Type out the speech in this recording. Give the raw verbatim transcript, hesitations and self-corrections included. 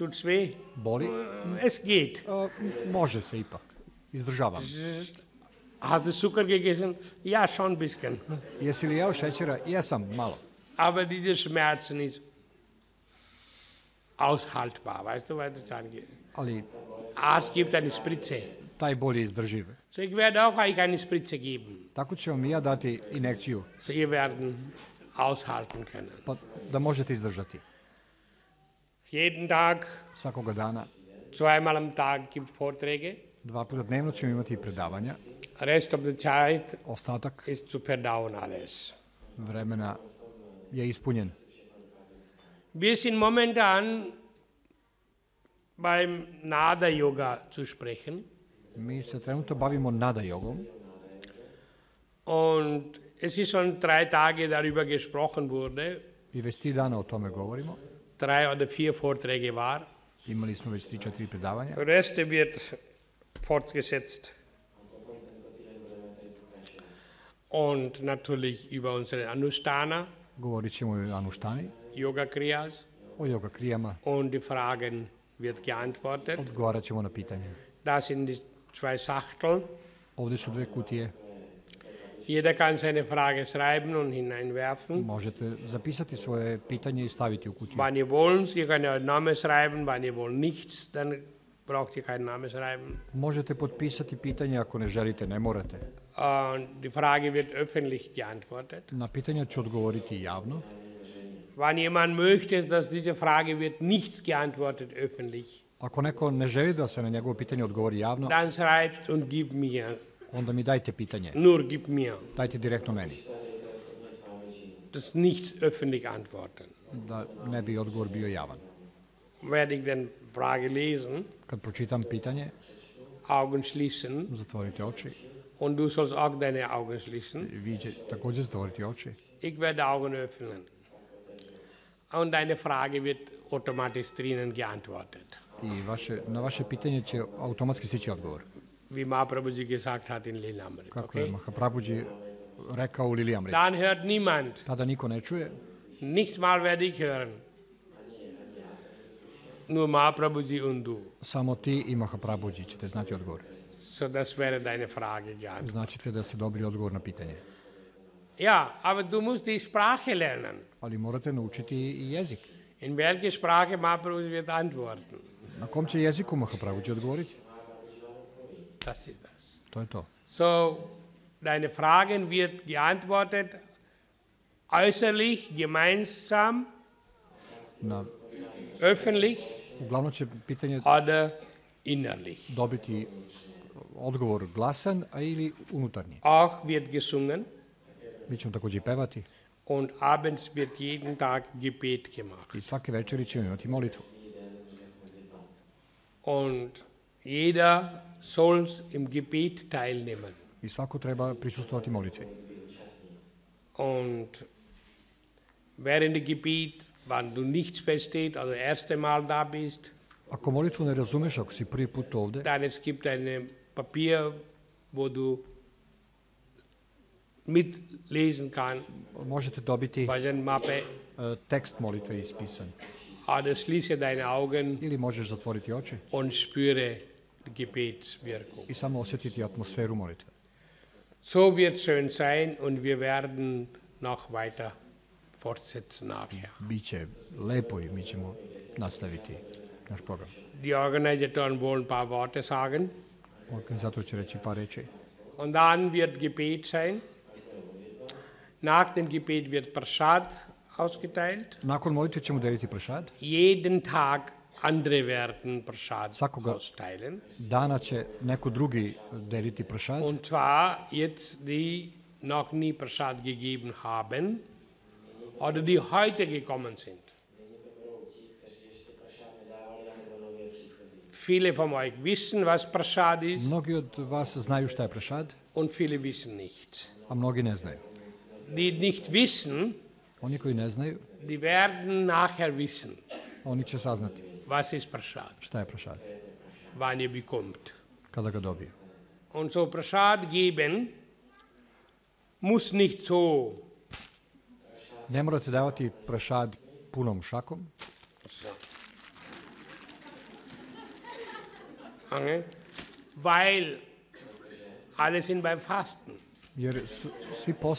Tut's weh? Boli? Es geht. A, može se ipak. Izdržavam. Hast du Zucker gegessen? Ja, schon ein bisschen. Jesi li jeo šećera? Jesam, malo. Aber dieser Schmerzen ist aushaltbar, weißt du, was das angeht? Ali Ah, es gibt eine Spritze. taj bol je izdrživ. So, ich werde auch euch eine Spritze geben. Tako ću vam i ja dati injekciju, So, ihr werden aushalten können. pa da možete izdržati. Jeden Tag, Svakoga dana, zweimal am Tag gibt es Vorträge. dva puta dnevno ćemo imati predavanja. Rest of the Zeit Ostatak ist zu verdauen alles. vremena je ispunjen. Wir sind momentan beim Nada-Yoga zu sprechen. Mi se trenutno bavimo nada jogom Und es ist schon drei Tage darüber gesprochen wurde. i već tri dana o tome govorimo. Drei oder vier Vorträge war. Imali smo već tri, četiri predavanja. Reste wird fortgesetzt. Und natürlich über unsere Anushtana, Govorit ćemo i o Anuštani, Yoga Kriyas, o yoga krijama, und die Fragen wird geantwortet. odgovarat ćemo na pitanje. Da sind die zwei Schachteln. Ovdje su dve kutije, Jeder kann seine Frage schreiben und hineinwerfen. možete zapisati svoje pitanje i staviti u kutiju. Wann ihr wollt, ihr könnt euren Namen schreiben, wann ihr wollt nichts, dann braucht ihr keinen Namen schreiben. Možete potpisati pitanje, ako ne želite, ne morate. Und die Frage wird öffentlich geantwortet. Na pitanja ću odgovoriti javno. Wann jemand möchte, dass diese Frage wird nichts geantwortet öffentlich, Ako neko ne želi da se na njegovo pitanje odgovori javno, dann schreibt und gib mir. onda mi dajte pitanje. Nur gib mir. Dajte direktno meni, Das nichts öffentlich antworten. da ne bi odgovor bio javan. Werde ich den Frage lesen, Kad pročitam pitanje, Augen schließen, zatvorite oči. und du sollst auch deine Augen schließen. Vi će također zatvoriti oči. Ich werde Augen öffnen. Und deine Frage wird automatisch drinnen geantwortet. I vaše, na vaše pitanje će automatski stići odgovor. Wie Mahaprabhuji gesagt hat in Lilamrit. Kako je Okay? Mahaprabhuji rekao u Lili Amrit. Dann hört niemand. Tada niko ne čuje, Nichts mal werde ich hören. Nur Mahaprabhuji und du. samo ti i Mahaprabhuji ćete znati odgovor. So, das wäre deine Frage geantwortet. Značite da ste dobili odgovor na pitanje. Ja, aber du musst die Sprache lernen. Ali morate naučiti i jezik. In welche Sprache Mahaprabhuji wird antworten? Na kom će jeziku Mahaprabhuji odgovoriti? Das ist das. To je to. So, deine Fragen wird geantwortet, äußerlich, gemeinsam, Na, öffentlich uglavnom će pitanje oder innerlich. dobiti odgovor glasan, a ili unutarnji. Auch wird gesungen Mi ćemo također i pevati und abends wird jeden Tag Gebet gemacht. i svake večeri ćemo imati molitvu. Und jeder soll im Gebet teilnehmen. I svako treba prisustovati molitvi. Und während des Gebet, wenn du nichts verstehst, also das erste Mal da bist, Ako molitvu ne razumeš, ako si prvi put ovde, dann es gibt ein Papier, wo du mitlesen kannst, možete dobiti Bhajan-Mappe, e, tekst molitve ispisan. oder schließe deine Augen Ili možeš zatvoriti oči und spüre die Gebetswirkung. i samo osjetiti atmosferu molitve. So wird schön sein und wir werden noch weiter fortsetzen nachher. Biće lepo i mi ćemo nastaviti naš program. Die Organisatoren wollen ein paar Worte sagen Organizator će reći par reči. und dann wird Gebet sein. Nach dem Gebet wird Prasad ausgeteilt. Nakon molitve ćemo deliti pršad. Jeden Tag andere werden Prasad Svakoga austeilen. dana će neko drugi deliti pršad. Und zwar jetzt, die noch nie Prasad gegeben haben oder die heute gekommen sind. Viele von euch wissen, was Prasad ist, Mnogi od vas znaju šta je pršad, und viele wissen nichts. a mnogi ne znaju. Die nicht wissen, Oni koji ne znaju, die werden nachher wissen, oni će saznati was ist Prasad, šta je pršad, wann ihr bekommt. kada ga dobiju. Und so Prasad geben muss nicht so. Ne morate davati pršad punom šakom. Okay? Weil alle sind beim Fasten. jer su, svi poste